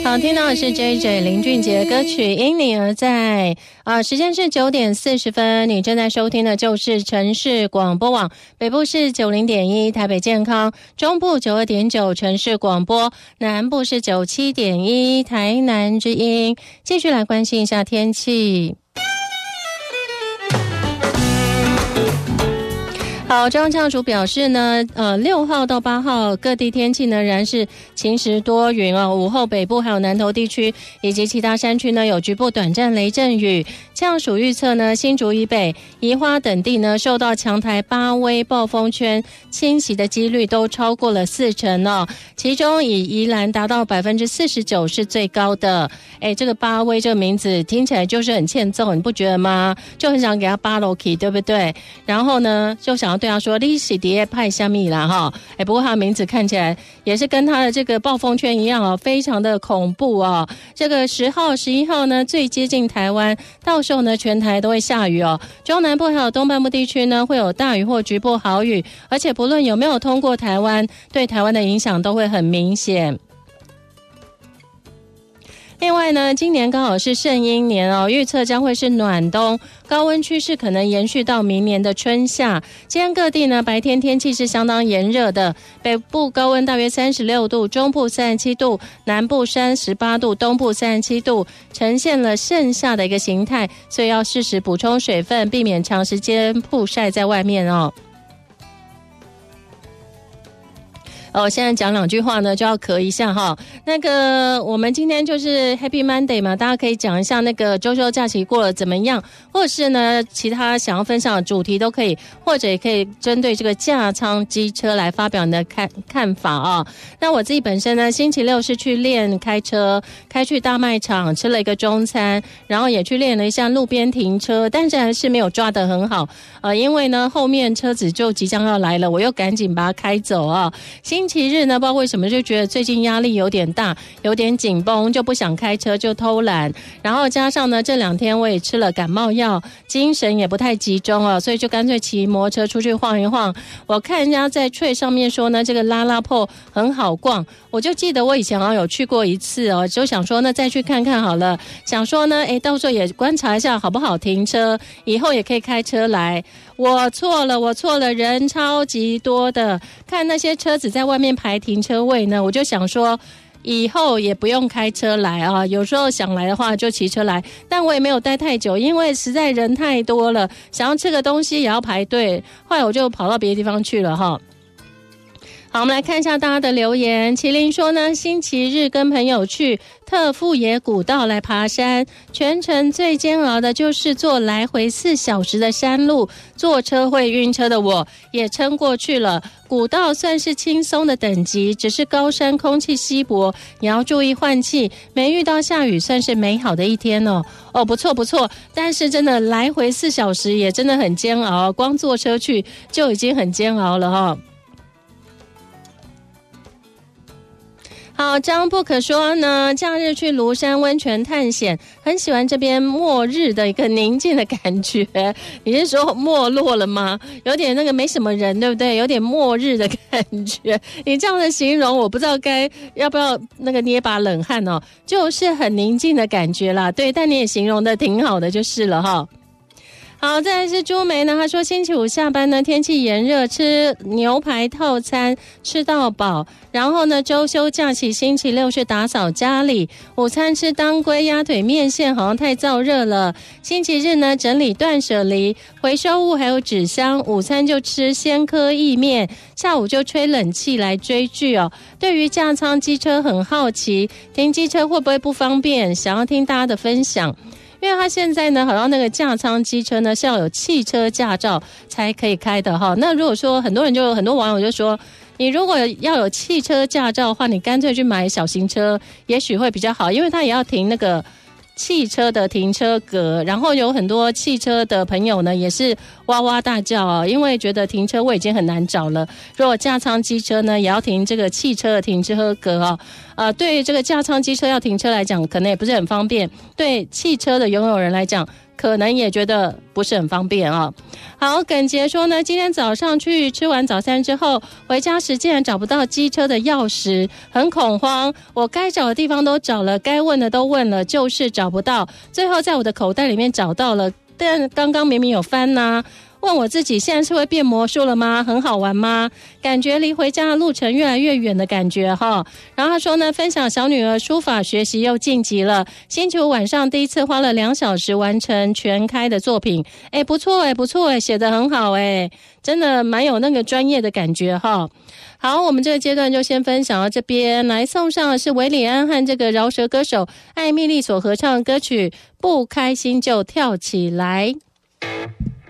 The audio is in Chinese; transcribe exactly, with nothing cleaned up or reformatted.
好，听到的是 J J 林俊杰的歌曲《因你而在》。啊，时间是九点四十分，你正在收听的就是城市广播网，北部是九零点一台北健康，中部九二点九城市广播，南部是九七点一台南之音。继续来关心一下天气。好，中央气象署表示呢，呃，六号到八号各地天气呢仍然是晴时多云哦，午后北部还有南投地区以及其他山区呢有局部短暂雷阵雨。气象署预测呢，新竹以北、宜花等地呢受到强台八威暴风圈侵袭的几率都超过了四成哦，其中以宜兰达到百分之四十九是最高的。哎，这个八威这个名字听起来就是很欠揍，你不觉得吗？就很想给他扒楼起，对不对？然后呢，就想要对他说你是在派什么啦哈？哎，不过他的名字看起来也是跟他的这个暴风圈一样哦，非常的恐怖哦。这个十号、十一号呢最接近台湾，到时候呢全台都会下雨哦。中南部还有东半部地区呢会有大雨或局部豪雨，而且不论有没有通过台湾，对台湾的影响都会很明显。另外呢，今年刚好是圣婴年哦，预测将会是暖冬，高温趋势可能延续到明年的春夏。今天各地呢白天天气是相当炎热的，北部高温大约三十六度，中部三十七度，南部三十八度，东部三十七度，呈现了盛夏的一个形态，所以要适时补充水分，避免长时间曝晒在外面哦。哦，现在讲两句话呢，就要咳一下哈。那个，我们今天就是 Happy Monday 嘛，大家可以讲一下那个周休假期过得怎么样，或者是呢，其他想要分享的主题都可以，或者也可以针对这个架舱机车来发表你的看看法啊。那我自己本身呢，星期六是去练开车，开去大卖场吃了一个中餐，然后也去练了一下路边停车，但是还是没有抓得很好，呃，因为呢后面车子就即将要来了，我又赶紧把它开走啊。星期日呢，不知道为什么就觉得最近压力有点大，有点紧绷，就不想开车，就偷懒。然后加上呢，这两天我也吃了感冒药，精神也不太集中哦，所以就干脆骑摩托车出去晃一晃。我看人家在Trade上面说呢，这个拉拉坡很好逛，我就记得我以前好像有去过一次哦，就想说呢再去看看好了。想说呢，哎，到时候也观察一下好不好停车，以后也可以开车来。我错了，我错了，人超级多的，看那些车子在外面排停车位呢，我就想说以后也不用开车来啊，有时候想来的话就骑车来，但我也没有待太久，因为实在人太多了，想要吃个东西也要排队，后来我就跑到别的地方去了哈。好，我们来看一下大家的留言。麒麟说呢，星期日跟朋友去特富野古道来爬山，全程最煎熬的就是坐来回四小时的山路，坐车会晕车的我也撑过去了。古道算是轻松的等级，只是高山空气稀薄，也要注意换气。没遇到下雨，算是美好的一天哦。哦，不错不错，但是真的来回四小时也真的很煎熬，光坐车去就已经很煎熬了哈、哦。好，张不可说呢，假日去庐山温泉探险，很喜欢这边末日的一个宁静的感觉。你是说没落了吗？有点那个没什么人，对不对？有点末日的感觉。你这样的形容，我不知道该要不要那个捏把冷汗哦，就是很宁静的感觉啦。对，但你也形容的挺好的，就是了哈。好，再来是朱梅呢，她说星期五下班呢，天气炎热，吃牛排套餐吃到饱，然后呢周休假期星期六是打扫家里，午餐吃当归鸭腿面线好像太燥热了，星期日呢整理断舍离回收物还有纸箱，午餐就吃鲜科意面，下午就吹冷气来追剧哦。对于架舱机车很好奇，停机车会不会不方便，想要听大家的分享。因为他现在呢，好像那个架舱机车呢是要有汽车驾照才可以开的哈。那如果说很多人就很多网友就说，你如果要有汽车驾照的话，你干脆去买小型车，也许会比较好，因为他也要停那个汽车的停车格，然后有很多汽车的朋友呢也是哇哇大叫啊，因为觉得停车位已经很难找了，如果架舱机车呢也要停这个汽车的停车格啊，呃，对于这个架舱机车要停车来讲可能也不是很方便，对汽车的拥有人来讲可能也觉得不是很方便啊。好，耿杰说呢，今天早上去吃完早餐之后，回家时竟然找不到机车的钥匙，很恐慌。我该找的地方都找了，该问的都问了，就是找不到。最后在我的口袋里面找到了，但刚刚明明有翻呐、啊。问我自己现在是会变魔术了吗？很好玩吗？感觉离回家的路程越来越远的感觉哈。然后他说呢，分享小女儿书法学习又晋级了，星期五晚上第一次花了两小时完成全开的作品，哎，不错哎，不错哎，写得很好哎，真的蛮有那个专业的感觉哈。好，我们这个阶段就先分享到这边，来送上的是韦礼安和这个饶舌歌手艾蜜莉所合唱的歌曲《不开心就跳起来》。